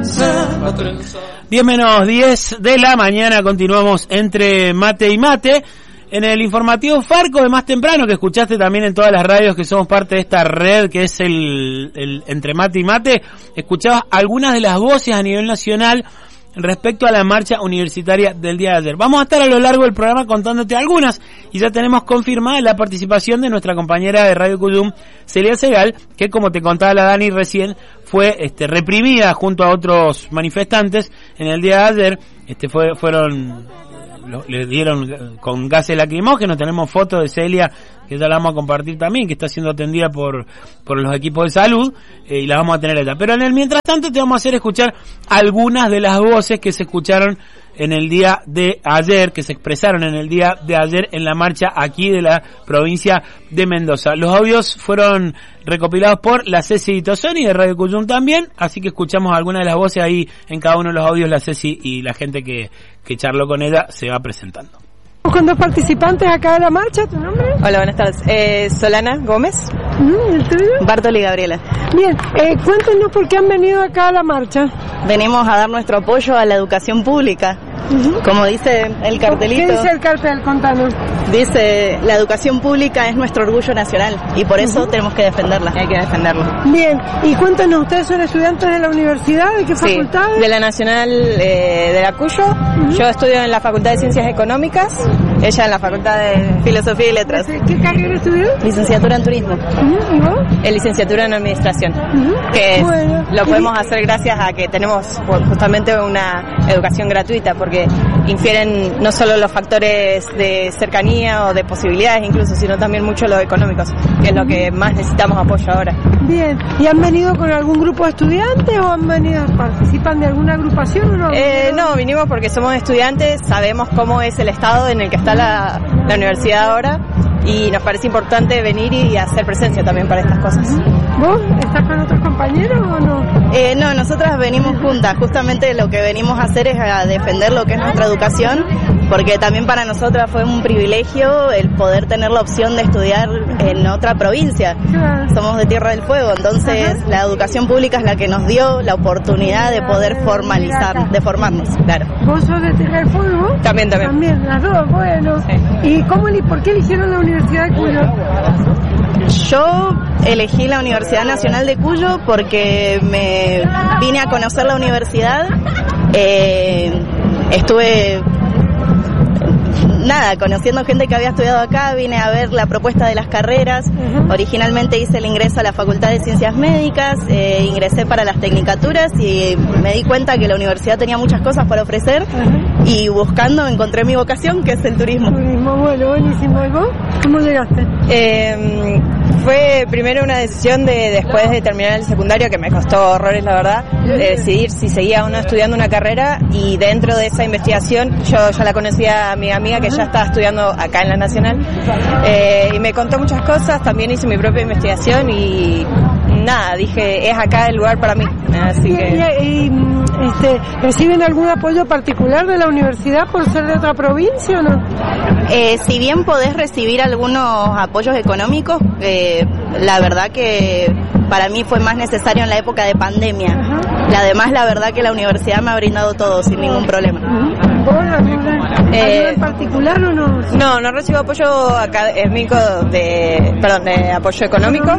10 menos 10 de la mañana, continuamos entre mate y mate. En el informativo Farco de más temprano, que escuchaste también en todas las radios que somos parte de esta red que es el entre mate y mate, escuchabas algunas de las voces a nivel nacional respecto a la marcha universitaria del día de ayer. Vamos a estar a lo largo del programa contándote algunas, y ya tenemos confirmada la participación de nuestra compañera de Radio Cuyum, Celia Segal, que, como te contaba la Dani recién, fue reprimida junto a otros manifestantes en el día de ayer. Le dieron con gases lacrimógenos. Tenemos fotos de Celia, que ya la vamos a compartir también, que está siendo atendida por los equipos de salud, y la vamos a tener allá. Pero en el mientras tanto te vamos a hacer escuchar algunas de las voces que se escucharon en el día de ayer, que se expresaron en el día de ayer en la marcha aquí de la provincia de Mendoza. Los audios fueron recopilados por la Ceci Tosoni de Radio Cuyum también, así que escuchamos algunas de las voces ahí en cada uno de los audios. La Ceci y la gente que charló con ella se va presentando. Con dos participantes acá de la marcha. ¿Tu nombre? Hola, buenas tardes. Solana Gómez. ¿El tuyo? Bartoli Gabriela. Bien, cuéntenos por qué han venido acá a la marcha. Venimos a dar nuestro apoyo a la educación pública. Como dice el cartelito. ¿Qué dice el cartel? Contanos. Dice, la educación pública es nuestro orgullo nacional y por eso tenemos que defenderla. Hay que defenderla. Bien, y cuéntanos, ¿ustedes son estudiantes de la universidad? ¿De qué facultad? De la Nacional de la Cuyo. Yo estudio en la Facultad de Ciencias Económicas, ella en la Facultad de Filosofía y Letras. ¿Qué carrera estudió? Licenciatura en Turismo. ¿Y vos? Licenciatura en Administración. Que lo podemos hacer gracias a que tenemos justamente una educación gratuita, porque infieren no solo los factores de cercanía o de posibilidades incluso, sino también mucho los económicos, que es lo que más necesitamos apoyo ahora. Bien, ¿y han venido con algún grupo de estudiantes o participan de alguna agrupación o no? No, vinimos porque somos estudiantes, sabemos cómo es el estado en el que está la universidad ahora, y nos parece importante venir y hacer presencia también para estas cosas. ¿Vos estás con otros compañeros o no? No, nosotras venimos juntas. Justamente lo que venimos a hacer es a defender lo que es nuestra educación, porque también para nosotras fue un privilegio el poder tener la opción de estudiar en otra provincia. Claro. Somos de Tierra del Fuego, entonces la educación pública es la que nos dio la oportunidad de poder de formarnos, claro. ¿Vos sos de Tierra del Fuego? También. También, las dos, bueno. Sí. ¿Y por qué eligieron la Universidad de Cuyo? Yo elegí la Universidad Nacional de Cuyo porque me vine a conocer la universidad, estuve conociendo gente que había estudiado acá, vine a ver la propuesta de las carreras. Originalmente hice el ingreso a la Facultad de Ciencias Médicas, ingresé para las tecnicaturas y me di cuenta que la universidad tenía muchas cosas para ofrecer, y buscando encontré mi vocación, que es el turismo. Bueno, buenísimo. ¿Y vos? ¿Cómo llegaste? Fue primero una decisión después de terminar el secundario, que me costó horrores, la verdad, de decidir si seguía o no estudiando una carrera, y dentro de esa investigación yo ya la conocía a mi amiga que ya estaba estudiando acá en la Nacional, y me contó muchas cosas. También hice mi propia investigación y dije, es acá el lugar para mí. Así que... ¿Reciben algún apoyo particular de la universidad por ser de otra provincia o no? Si bien podés recibir algunos apoyos económicos, la verdad que para mí fue más necesario en la época de pandemia. Además, la verdad que la universidad me ha brindado todo sin ningún problema. ¿Vos ayuda en particular o no? No recibo apoyo académico, apoyo económico.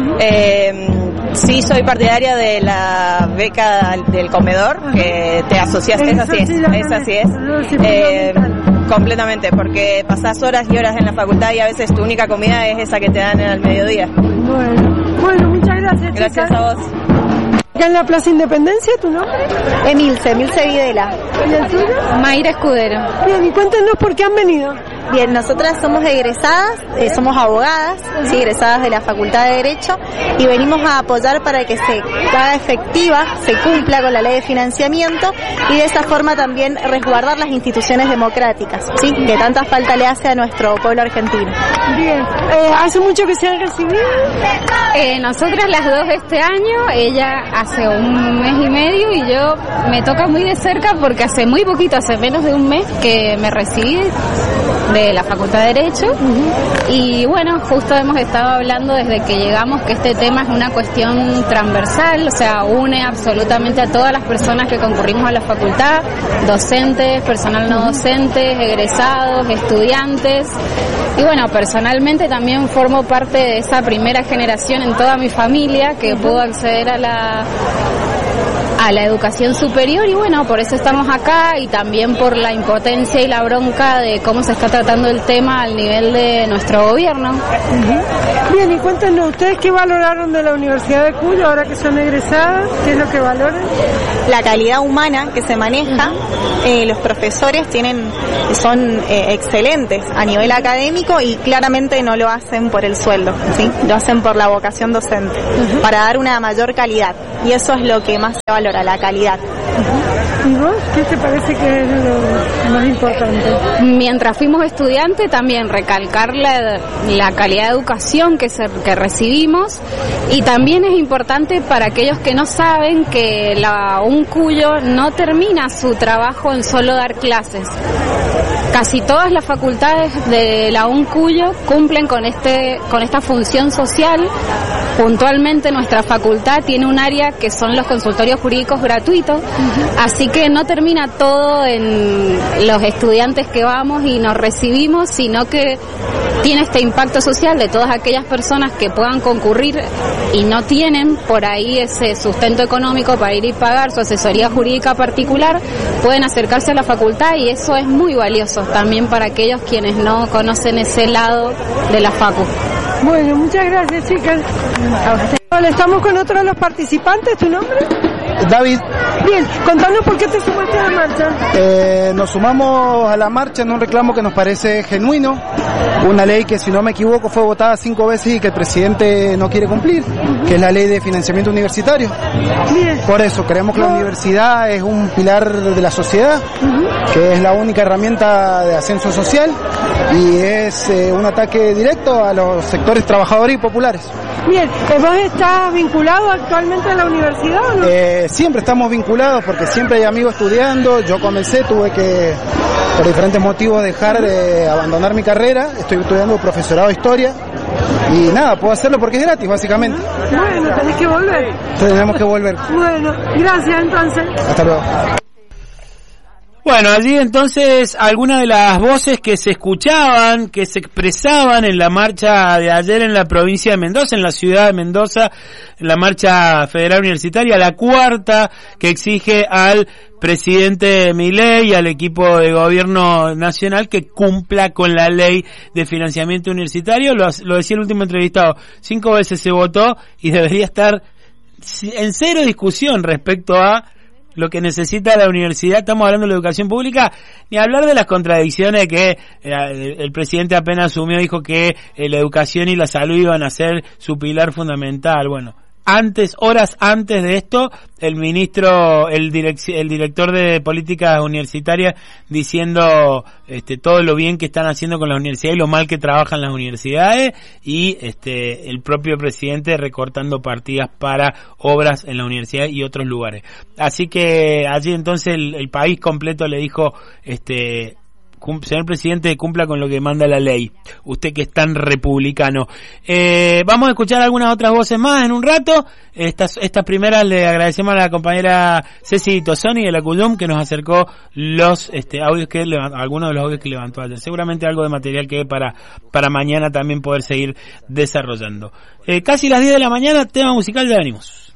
Sí, soy partidaria de la beca del comedor, que te asocias, es así es. Completamente, porque pasás horas y horas en la facultad y a veces tu única comida es esa que te dan al mediodía. Bueno, muchas gracias. Gracias chicas. a vos. Acá en la Plaza Independencia, ¿tu nombre? Emilce Videla. ¿Y el tuyo? Mayra Escudero. Bien, y cuéntenos por qué han venido. Bien, nosotras somos egresadas, somos abogadas, sí, egresadas de la Facultad de Derecho, y venimos a apoyar para que se haga efectiva, se cumpla con la ley de financiamiento, y de esa forma también resguardar las instituciones democráticas, sí, que tanta falta le hace a nuestro pueblo argentino. Bien, ¿hace mucho que se han recibido? Nosotras las dos este año, ella hace un mes y medio y yo me toca muy de cerca porque hace muy poquito, hace menos de un mes que me recibí de la Facultad de Derecho. Y bueno, justo hemos estado hablando desde que llegamos que este tema es una cuestión transversal, o sea, une absolutamente a todas las personas que concurrimos a la facultad, docentes, personal no docentes, egresados, estudiantes. Y bueno, personalmente también formo parte de esa primera generación en toda mi familia que pudo acceder a la educación superior, y bueno, por eso estamos acá, y también por la impotencia y la bronca de cómo se está tratando el tema al nivel de nuestro gobierno. Bien, y cuéntenos ustedes qué valoraron de la Universidad de Cuyo ahora que son egresadas, qué es lo que valoran. La calidad humana que se maneja, los profesores son excelentes a nivel académico, y claramente no lo hacen por el sueldo, ¿sí? Lo hacen por la vocación docente, para dar una mayor calidad, y eso es lo que más se valora, la calidad. ¿Y vos qué te parece que es lo más importante? Mientras fuimos estudiantes, también recalcar la calidad de educación que recibimos, y también es importante para aquellos que no saben que la UNCuyo no termina su trabajo en solo dar clases. Casi todas las facultades de la UNCuyo cumplen con esta función social. Puntualmente nuestra facultad tiene un área que son los consultorios jurídicos gratuitos, así que no termina todo en los estudiantes que vamos y nos recibimos, sino que tiene este impacto social de todas aquellas personas que puedan concurrir y no tienen por ahí ese sustento económico para ir y pagar su asesoría jurídica particular, pueden acercarse a la facultad, y eso es muy valioso también para aquellos quienes no conocen ese lado de la facu. Bueno, muchas gracias, chicas. Hola, estamos con otro de los participantes. ¿Tu nombre? David. Bien, contanos por qué te sumaste a la marcha. Nos sumamos a la marcha en un reclamo que nos parece genuino, una ley que, si no me equivoco, fue votada 5 veces y que el presidente no quiere cumplir, que es la ley de financiamiento universitario. Bien. Por eso creemos que la universidad es un pilar de la sociedad, que es la única herramienta de ascenso social, y es un ataque directo a los sectores trabajadores y populares. Bien, ¿vos estás vinculado actualmente a la universidad o no? Siempre estamos vinculados porque siempre hay amigos estudiando. Yo comencé, tuve que, por diferentes motivos, abandonar mi carrera. Estoy estudiando profesorado de historia y nada, puedo hacerlo porque es gratis, básicamente. Bueno, tenés que volver. Tenemos que volver. Bueno, gracias entonces. Hasta luego. Bueno, allí entonces algunas de las voces que se escuchaban, que se expresaban en la marcha de ayer en la provincia de Mendoza, en la ciudad de Mendoza, en la marcha federal universitaria, la cuarta, que exige al presidente Milei y al equipo de gobierno nacional que cumpla con la ley de financiamiento universitario. Lo decía el último entrevistado, 5 veces se votó y debería estar en cero discusión respecto a lo que necesita la universidad. Estamos hablando de la educación pública, ni hablar de las contradicciones que el presidente apenas asumió, dijo que la educación y la salud iban a ser su pilar fundamental. Bueno, horas antes de esto, el ministro, el director de políticas universitarias diciendo todo lo bien que están haciendo con las universidades y lo mal que trabajan las universidades, y el propio presidente recortando partidas para obras en la universidad y otros lugares. Así que allí entonces el país completo le dijo, señor presidente, cumpla con lo que manda la ley, usted que es tan republicano. Vamos a escuchar algunas otras voces más en un rato. Estas primeras le agradecemos a la compañera Ceci Tosoni de la CULUM, que nos acercó los audios algunos de los audios que levantó ayer. Seguramente algo de material que para mañana también poder seguir desarrollando. Casi las 10 de la mañana, tema musical, ya venimos.